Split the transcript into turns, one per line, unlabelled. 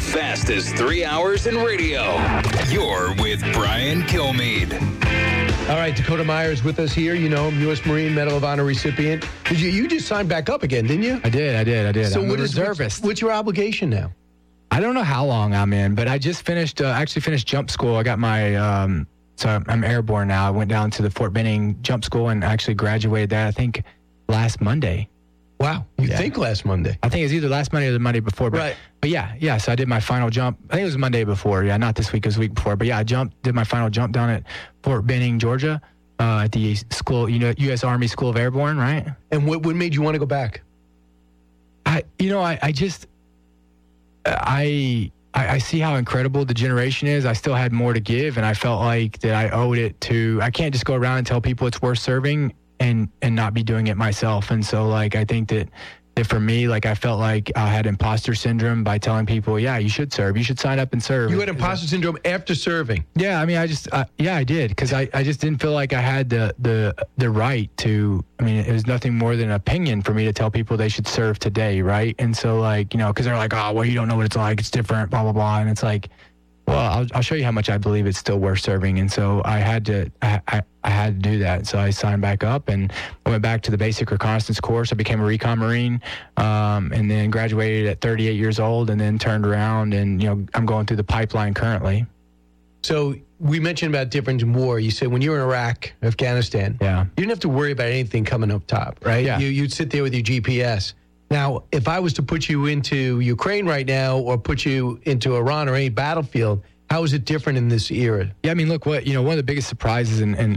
fastest 3 hours in radio. You're with Brian Kilmeade.
All right, Dakota Meyer is with us here. You know him, U.S. Marine Medal of Honor recipient. You just signed back up again, didn't you?
I did.
So
I'm a reservist.
What's your obligation now?
I don't know how long I'm in, but I just finished, actually finished jump school. I got my, so I'm airborne now. I went down to the Fort Benning jump school and actually graduated that, I think, last Monday.
Wow. You think last Monday?
I think it was either last Monday or the Monday before. But,
right.
But yeah. So I did my final jump. I think it was Monday before. Yeah, not this week. It was the week before. But yeah, did my final jump down at Fort Benning, Georgia, at the school, U.S. Army School of Airborne, right?
And what made you want to go back?
I see how incredible the generation is. I still had more to give, and I felt like that I owed it to. I can't just go around and tell people it's worth serving and not be doing it myself. And so, like, I think that for me, like, I felt like I had imposter syndrome by telling people, yeah, you should serve. You should sign up and serve.
You had imposter syndrome after serving?
Yeah, I mean, I did, because I just didn't feel like I had the right to. I mean, it was nothing more than an opinion for me to tell people they should serve today, right? And so, like, because they're like, oh, well, you don't know what it's like. It's different, blah, blah, blah. And it's like, well, I'll show you how much I believe it's still worth serving. And so I had to do that. So I signed back up and I went back to the basic reconnaissance course. I became a recon Marine, and then graduated at 38 years old, and then turned around and, I'm going through the pipeline currently.
So we mentioned about difference in war. You said when you were in Iraq, Afghanistan, you didn't have to worry about anything coming up top, right?
Yeah.
You'd sit there with your GPS. Now, if I was to put you into Ukraine right now or put you into Iran or any battlefield, how is it different in this era?
Yeah, I mean, look, one of the biggest surprises, and